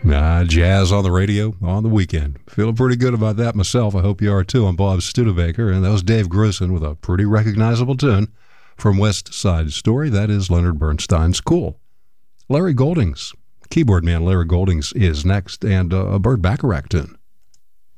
Jazz on the radio on the weekend. Feeling pretty good about that myself. I hope you are too. I'm Bob Studebaker, and that was Dave Grusin with a pretty recognizable tune from West Side Story. That is Leonard Bernstein's Cool. Larry Goldings, keyboard man Larry Goldings is next, and a Burt Bacharach tune.